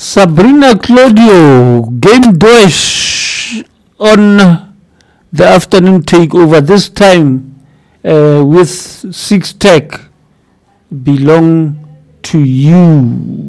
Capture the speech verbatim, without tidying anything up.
Sabrina Claudio, Game Dosh on the afternoon takeover, this time uh, with Six Tech, Belong to You.